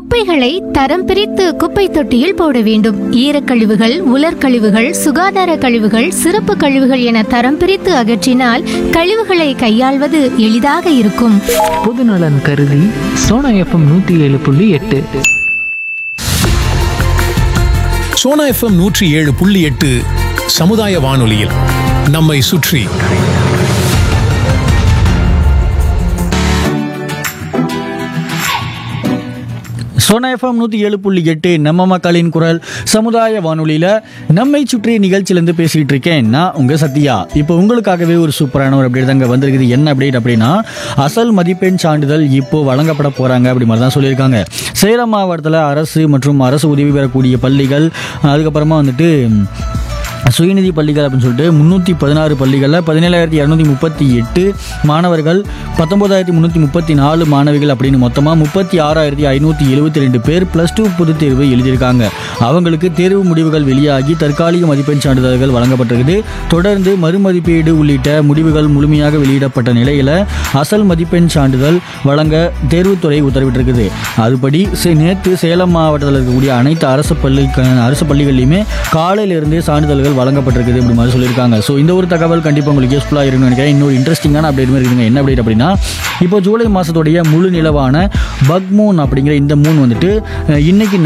குப்பைகளை தரம் பிரித்து குப்பை தொட்டியில் போட வேண்டும். ஈரக்கழிவுகள், உலர்கழிவுகள், சுகாதார கழிவுகள், சிறப்பு கழிவுகள் என தரம் பிரித்து அகற்றினால் கழிவுகளை கையாள்வது எளிதாக இருக்கும். பொதுநலன் கருதி சோனா எஃப்எம் 107.8. சோனா எஃப்எம் 107.8 சமுதாய வானொலியில் நம்மை சுற்றி. சோனா எஃப்எம் 107.8 நம்ம மக்களின் குரல் சமுதாய வானொலியில் நம்மை சுற்றி நிகழ்ச்சியிலேருந்து பேசிகிட்டு இருக்கேன் நான் உங்கள் சத்யா. இப்போ உங்களுக்காகவே ஒரு சூப்பரான ஒரு அப்டேட் தாங்க வந்திருக்குது. என்ன அப்டேட் அப்படின்னா, அசல் மதிப்பெண் சான்றிதழ் இப்போ வழங்கப்பட போகிறாங்க அப்படி மாதிரி தான் சொல்லியிருக்காங்க. சேலம் மாவட்டத்தில் அரசு மற்றும் அரசு உதவி பெறக்கூடிய பள்ளிகள், அதுக்கப்புறமா வந்துட்டு சுயநிதி பள்ளிகள் அப்படின்னு சொல்லிட்டு 316 பள்ளிகளில் 17,238 மாணவர்கள், 19,334 மாணவிகள் அப்படின்னு மொத்தமாக 36,572 பேர் +2 பொதுத் தேர்வு எழுதியிருக்காங்க. அவங்களுக்கு தேர்வு முடிவுகள் வெளியாகி தற்காலிக மதிப்பெண் சான்றிதழ்கள் வழங்கப்பட்டிருக்குது. தொடர்ந்து மறுமதிப்பீடு உள்ளிட்ட முடிவுகள் முழுமையாக வெளியிடப்பட்ட நிலையில் அசல் மதிப்பெண் சான்றிதழ் வழங்க தேர்வுத்துறை உத்தரவிட்டிருக்குது. அதுபடி நேற்று சேலம் மாவட்டத்தில் இருக்கக்கூடிய அனைத்து அரசு பள்ளிகள்லையுமே காலையிலிருந்தே சான்றிதழ்கள் வழங்கப்பட்டிருக்குது அப்படி மாதிரி சொல்லியிருக்காங்க. ஸோ இந்த ஒரு தகவல் கண்டிப்பாக உங்களுக்கு யூஸ்ஃபுல்லாக இருக்குன்னு நினைக்கிறேன். இன்னொரு இன்ட்ரெஸ்டிங்கான அப்டேட் மாதிரி இருக்குங்க. என்ன அப்டேட் அப்படின்னா, இப்போ ஜூலை மாதத்துடைய முழு நிலவான பக் மூன் அப்படிங்கிற இந்த மூன் வந்துட்டு இன்னைக்கு